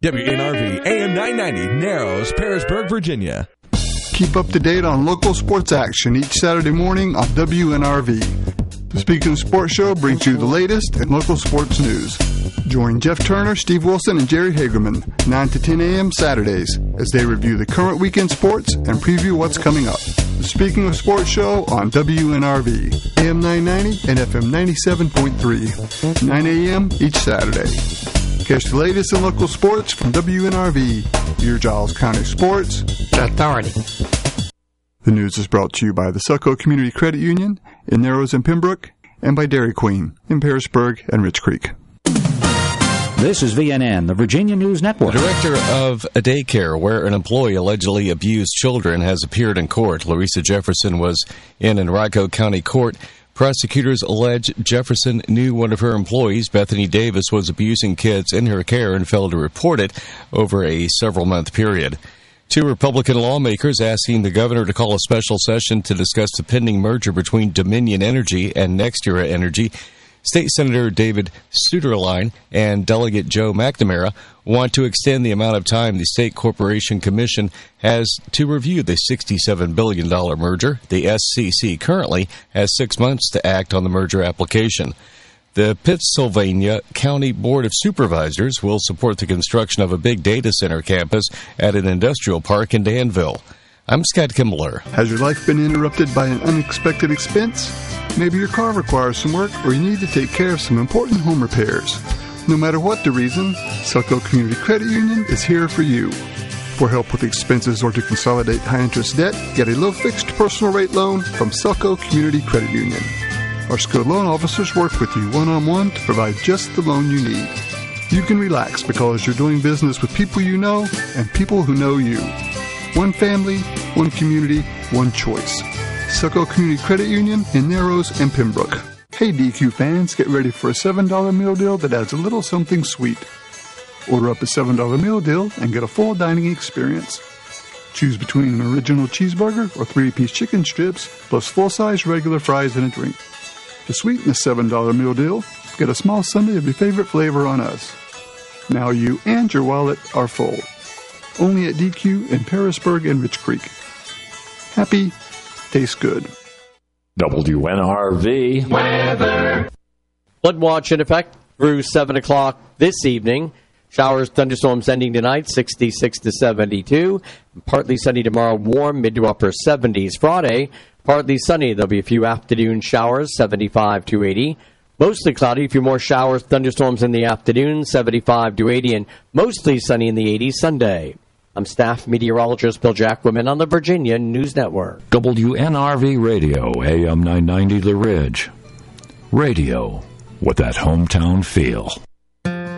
WNRV AM 990, Narrows, Pearisburg, Virginia. Keep up to date on local sports action each Saturday morning on WNRV. The Speaking of Sports show brings you the latest in local sports news. Join Jeff Turner, Steve Wilson, and Jerry Hagerman 9 to 10 a.m. Saturdays as they review the current weekend sports and preview what's coming up. The Speaking of Sports show on WNRV, AM 990 and FM 97.3, 9 a.m. each Saturday. Catch the latest in local sports from WNRV, your Giles County Sports Authority. The news is brought to you by the Succo Community Credit Union in Narrows and Pembroke, and by Dairy Queen in Pearisburg and Rich Creek. This is VNN, the Virginia News Network. The director of a daycare where an employee allegedly abused children has appeared in court. Larissa Jefferson was in Henrico County Court. Prosecutors allege Jefferson knew one of her employees, Bethany Davis, was abusing kids in her care and failed to report it over a several-month period. Two Republican lawmakers asking the governor to call a special session to discuss the pending merger between Dominion Energy and NextEra Energy. State Senator David Suetterlein and Delegate Joe McNamara want to extend the amount of time the State Corporation Commission has to review the $67 billion merger. The SCC currently has 6 months to act on the merger application. The Pittsylvania County Board of Supervisors will support the construction of a big data center campus at an industrial park in Danville. I'm Scott Kimbler. Has your life been interrupted by an unexpected expense? Maybe your car requires some work, or you need to take care of some important home repairs. No matter what the reason, Succo Community Credit Union is here for you. For help with expenses or to consolidate high-interest debt, get a low-fixed personal rate loan from Succo Community Credit Union. Our skilled loan officers work with you one-on-one to provide just the loan you need. You can relax because you're doing business with people you know and people who know you. One family, one community, one choice. Succo Community Credit Union in Narrows and Pembroke. Hey DQ fans, get ready for a $7 meal deal that adds a little something sweet. Order up a $7 meal deal and get a full dining experience. Choose between an original cheeseburger or 3-piece chicken strips, plus full-size regular fries and a drink. To sweeten the $7 meal deal, get a small sundae of your favorite flavor on us. Now you and your wallet are full. Only at DQ in Pearisburg and Rich Creek. Happy, tastes good. WNRV weather. Flood watch in effect through 7 o'clock this evening. Showers, thunderstorms ending tonight, 66 to 72. Partly sunny tomorrow, warm, mid to upper 70s. Friday, partly sunny. There'll be a few afternoon showers, 75 to 80. Mostly cloudy, a few more showers, thunderstorms in the afternoon, 75 to 80. And mostly sunny in the 80s Sunday. I'm staff meteorologist Bill Jackwoman on the Virginia News Network. WNRV Radio, AM 990 The Ridge. Radio with that hometown feel.